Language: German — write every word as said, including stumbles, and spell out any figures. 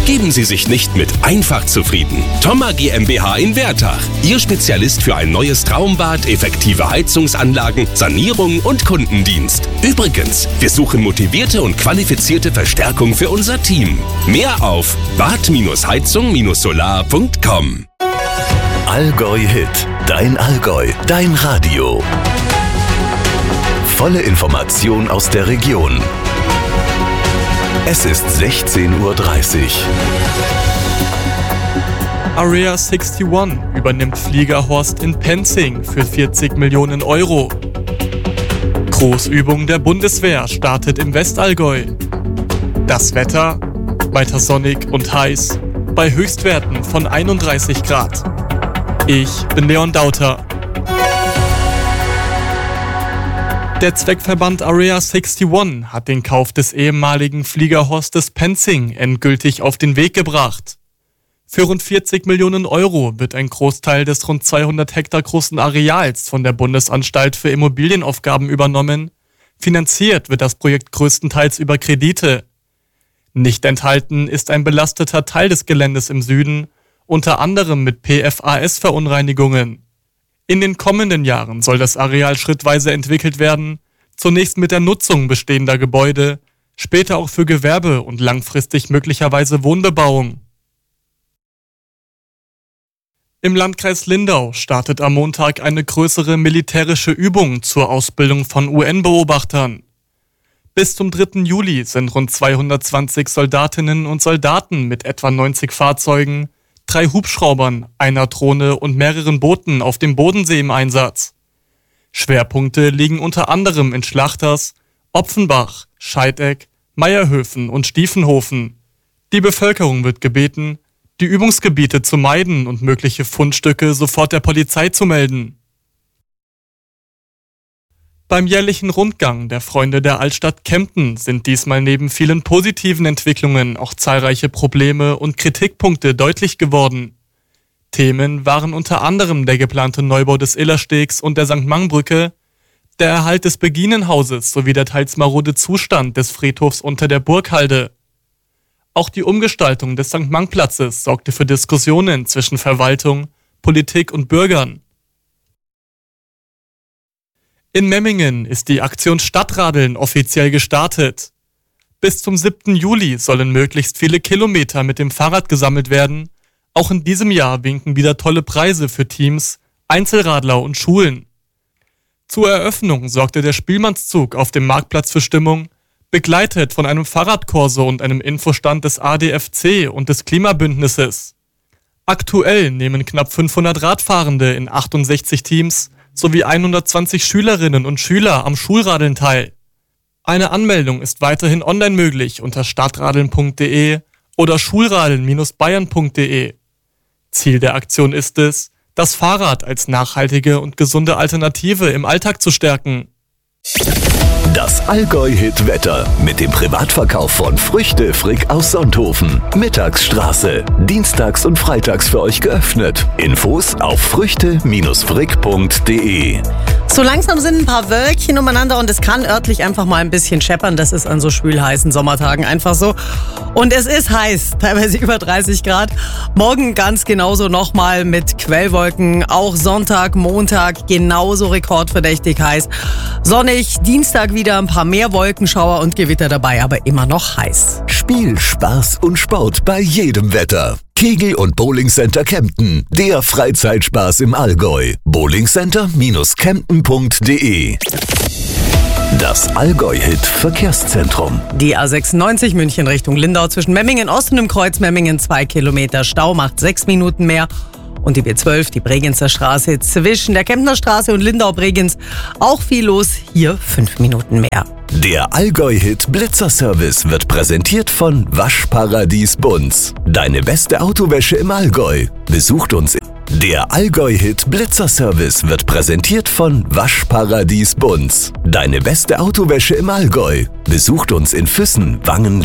Geben Sie sich nicht mit einfach zufrieden. Thoma GmbH in Wertach. Ihr Spezialist für ein neues Traumbad, effektive Heizungsanlagen, Sanierung und Kundendienst. Übrigens, wir suchen motivierte und qualifizierte Verstärkung für unser Team. Mehr auf bad heizung solar punkt com. Allgäu Hit. Dein Allgäu. Dein Radio. Volle Information aus der Region. Es ist sechzehn Uhr dreißig. Area einundsiebzig übernimmt Fliegerhorst in Penzing für vierzig Millionen Euro. Großübung der Bundeswehr startet im Westallgäu. Das Wetter weiter sonnig und heiß bei Höchstwerten von einunddreißig Grad. Ich bin Leon Dauter. Der Zweckverband Area einundsiebzig hat den Kauf des ehemaligen Fliegerhorstes Penzing endgültig auf den Weg gebracht. Für rund vierzig Millionen Euro wird ein Großteil des rund zweihundert Hektar großen Areals von der Bundesanstalt für Immobilienaufgaben übernommen. Finanziert wird das Projekt größtenteils über Kredite. Nicht enthalten ist ein belasteter Teil des Geländes im Süden, unter anderem mit P F A S-Verunreinigungen. In den kommenden Jahren soll das Areal schrittweise entwickelt werden, zunächst mit der Nutzung bestehender Gebäude, später auch für Gewerbe und langfristig möglicherweise Wohnbebauung. Im Landkreis Lindau startet am Montag eine größere militärische Übung zur Ausbildung von U N-Beobachtern. Bis zum dritten Juli sind rund zweihundertzwanzig Soldatinnen und Soldaten mit etwa neunzig Fahrzeugen, drei Hubschraubern, einer Drohne und mehreren Booten auf dem Bodensee im Einsatz. Schwerpunkte liegen unter anderem in Schlachters, Opfenbach, Scheideck, Meierhöfen und Stiefenhofen. Die Bevölkerung wird gebeten, die Übungsgebiete zu meiden und mögliche Fundstücke sofort der Polizei zu melden. Beim jährlichen Rundgang der Freunde der Altstadt Kempten sind diesmal neben vielen positiven Entwicklungen auch zahlreiche Probleme und Kritikpunkte deutlich geworden. Themen waren unter anderem der geplante Neubau des Illerstegs und der Sankt Mang-Brücke, der Erhalt des Beginenhauses sowie der teils marode Zustand des Friedhofs unter der Burghalde. Auch die Umgestaltung des Sankt Mang-Platzes sorgte für Diskussionen zwischen Verwaltung, Politik und Bürgern. In Memmingen ist die Aktion Stadtradeln offiziell gestartet. Bis zum siebten Juli sollen möglichst viele Kilometer mit dem Fahrrad gesammelt werden. Auch in diesem Jahr winken wieder tolle Preise für Teams, Einzelradler und Schulen. Zur Eröffnung sorgte der Spielmannszug auf dem Marktplatz für Stimmung, begleitet von einem Fahrradkorso und einem Infostand des A D F C und des Klimabündnisses. Aktuell nehmen knapp fünfhundert Radfahrende in achtundsechzig Teams sowie hundertzwanzig Schülerinnen und Schüler am Schulradeln teil. Eine Anmeldung ist weiterhin online möglich unter stadtradeln punkt de oder schulradeln bayern punkt de. Ziel der Aktion ist es, das Fahrrad als nachhaltige und gesunde Alternative im Alltag zu stärken. Das Allgäu-Hit-Wetter mit dem Privatverkauf von Früchte Frick aus Sonthofen. Mittagsstraße. Dienstags und freitags für euch geöffnet. Infos auf früchte frick punkt de. So langsam sind ein paar Wölkchen umeinander und es kann örtlich einfach mal ein bisschen scheppern. Das ist an so schwülheißen Sommertagen einfach so. Und es ist heiß, teilweise über dreißig Grad. Morgen ganz genauso nochmal mit Quellwolken. Auch Sonntag, Montag genauso rekordverdächtig heiß. Sonnig, Dienstag wieder ein paar mehr Wolkenschauer und Gewitter dabei, aber immer noch heiß. Spiel, Spaß und Sport bei jedem Wetter. Kegel- und Bowlingcenter Kempten, der Freizeitspaß im Allgäu. bowlingcenter Kempten punkt de. Das Allgäu-Hit-Verkehrszentrum. Die A sechsundneunzig München Richtung Lindau zwischen Memmingen Ost und im Kreuz Memmingen zwei Kilometer Stau, macht sechs Minuten mehr. Und die B zwölf, die Bregenzer Straße zwischen der Kemptner Straße und Lindau-Bregenz, auch viel los, hier fünf Minuten mehr. Der Allgäu-Hit Blitzerservice wird präsentiert von Waschparadies Bunz. Deine beste Autowäsche im Allgäu. Besucht uns. Der Allgäu-Hit Blitzerservice wird präsentiert von Waschparadies Bunz. Deine beste Autowäsche im Allgäu. Besucht uns in Füssen, Wangen,